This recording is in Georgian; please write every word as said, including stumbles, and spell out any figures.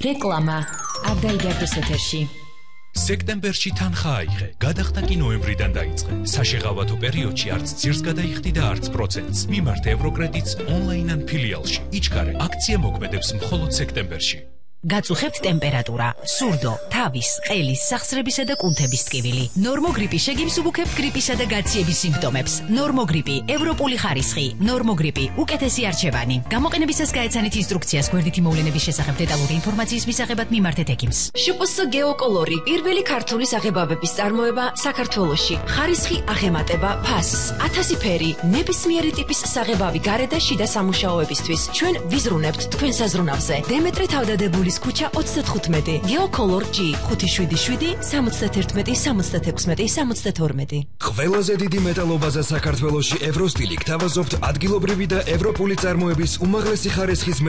რეკლამა არ დაიგარდეს ეთერში. სექტემბერში თანხა აიღე, გადახდა კი ნოემბრიდან დაიწყე. საშეღავათო პერიოდში არც ძირს გადაიხდი და არც პროცენტს. მიმართ ევროკრედიტს ონლაინ ან ფილიალში. იჩქარე, აქცია მოქმედებს მხოლოდ სექტემბერში. გაწუხებთ ტემპერატურა, სურდო, თავის, ყელის, სახსრებისა და კუნთების ტკივილი. ნორმოგრიპი შეგიმსუბუქებთ გრიპისა და გაციების სიმპტომებს. ნორმოგრიპი, ევროპული ხარისხი, ნორმოგრიპი, უკეთესი არჩევანი. გამოყენებისას გაეცანით ინსტრუქციას გვერდითი მოვლენების შესახებ დეტალური ინფორმაციის მისაღებად მიმართეთ ექიმს. შპს გეოკოლორი, პირველი ქართული საღებავების წარმოება საქართველოში. ხარისხი აღემატება ფასს, ათასი ფერი, ნებისმიერი ტიპის საღებავი გარე და შიდა სამუშაოებისთვის. ჩვენ ვიზრუნებთ თქვენ საზრუნავზე. დემეტრე თავდადებული ქუჩა ოცდათხუთმეტი, გეოკოლორ ჯი ხუთი შვიდი შვიდი სამოცდაერთმეტი სამოცდათექვსმეტი სამოცდათორმეტი. ყველაზე დიდი მეტალობაზა საქართველოში ევროსტილი გთავაზობთ ადგილობრივი და ევროპული წარმოების უმაღლესი ხარისხის